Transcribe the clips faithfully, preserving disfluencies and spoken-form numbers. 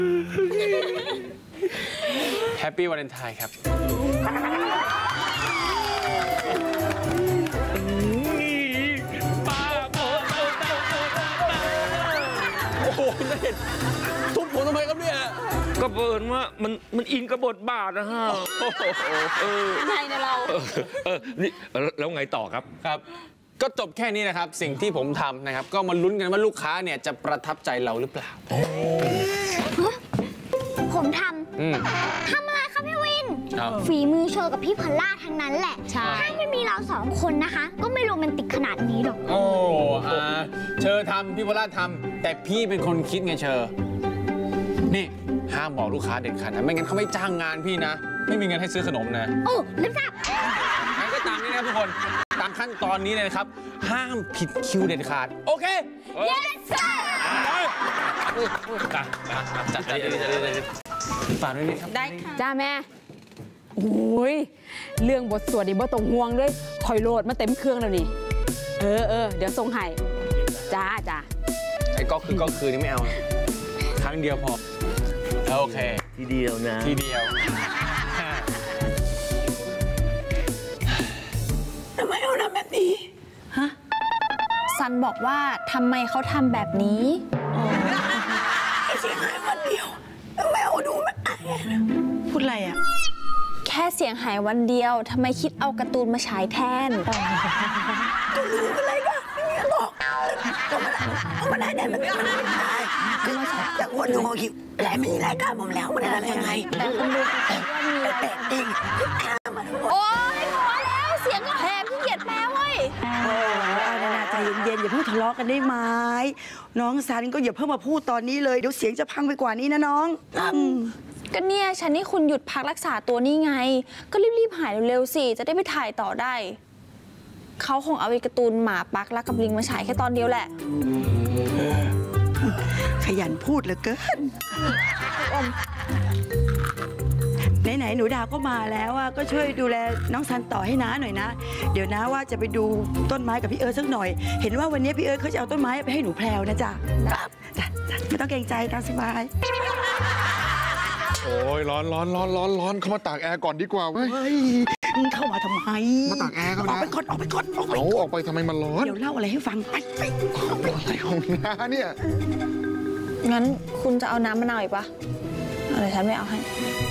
แฮปปี้วาเลนไทน์ครับป้าโอ้โหเด็ดทุบผมทำไมครับเนี่ยก็เปิดว่ามันมันอินกับบทบาทนะฮะอะไรนะเราเออนี่แล้วไงต่อครับครับก็จบแค่นี้นะครับสิ่งที่ผมทำนะครับก็มาลุ้นกันว่าลูกค้าเนี่ยจะประทับใจเราหรือเปล่าผมทำทำอะไรครับพี่วินฝีมือเชอกับพี่พอลล่าทั้งนั้นแหละถ้าไม่มีเราสองคนนะคะก็ไม่โรแมนติกขนาดนี้หรอกโอ้อาเชอทำพี่พอลล่าทำแต่พี่เป็นคนคิดไงเชอนี่ห้ามบอกลูกค้าเด็ดขาดนะไม่งั้นเขาไม่จ้างงานพี่นะไม่มีเงินให้ซื้อขนมนะโอ้ลืมจับงั้นก็ตามนี้นะครับทุกคนตามขั้นตอนนี้เลยนะครับห้ามผิดคิวเด็ดขาดโอเค yes sir จัดจัดเลยฝากด้วยนี่ครับได้ค่ะจ้าแม่โอ้ยเรื่องบทสวดนี่บ่ต้องห่วงเลยคอยโหลดมาเต็มเครื่องแล้วนี่เออเออเดี๋ยวส่งให้จ้าจ้าไอ้ก็คือก็คือนี่ไม่เอาครั้งเดียวพอโอเคทีเดียวนะทีเดียวทำไมเขาทำแบบนี้ฮะซันบอกว่าทำไมเขาทำแบบนี้แค่เสียงหายวันเดียวแมวดูไม่พูดอะไรอ่ะแค่เสียงหายวันเดียวทำไมคิดเอาการ์ตูนมาฉายแทนก็รู้อะไรกันไม่หรอกก็มาเอามาได้ได้มันมันไม่ได้คือจากวันหนึ่งเขาคิดแหลมมีรายการผมแล้วมันอะไรยังไงแต่คุณดูแต่แต่เองข้ามันโอ๊ยพอแล้วเสียงก็แหบพี่เกียรติแปลเว้ยโอ้เอาหน้าใจเย็นๆอย่าเพิ่งทะเลาะกันได้ไหมน้องซันก็อย่าเพิ่งมาพูดตอนนี้เลยเดี๋ยวเสียงจะพังไปกว่านี้นะน้องก็เนี่ยฉันนี่คุณหยุดพักรักษาตัวนี่ไงก็รีบๆหายเร็วๆสิจะได้ไปถ่ายต่อได้เขาคงเอาไอ้การ์ตูนหมาปักรักกับลิงมาฉายแค่ตอนเดียวแหละขยันพูดเหลือเกินไหนๆหนูดาวก็มาแล้วอ่ะก็ช่วยดูแลน้องซันต่อให้น้าหน่อยนะเดี๋ยวน้าว่าจะไปดูต้นไม้กับพี่เอิร์ธสักหน่อยเห็นว่าวันนี้พี่เอิร์ธเขาจะเอาต้นไม้ไปให้หนูแพรวนะจ๊ะจ้ะไม่ต้องเกรงใจตามสบายโอ้ยร้อนร้อนร้อนร้อนร้อนเข้ามาตากแอร์ก่อนดีกว่าเฮ้ยเข้ามาทำไมมาตากแอร์ครับนะออกไปก่อนออกไปก่อนออกไปเอาออกไปทำไมมันร้อนเดี๋ยวเล่าอะไรให้ฟังไปไปอะไรของน้าเนี่ยงั้นคุณจะเอาน้ำมะนาวอีกปะอะไรฉันไม่เอาให้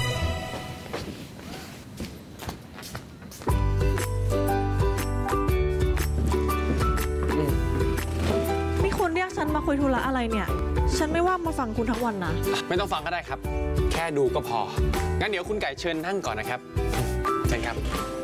นี่คุณเรียกฉันมาคุยธุระอะไรเนี่ยฉันไม่ว่ามาฟังคุณทั้งวันนะไม่ต้องฟังก็ได้ครับแค่ดูก็พองั้นเดี๋ยวคุณไก่เชิญนั่งก่อนนะครับใช่ครับ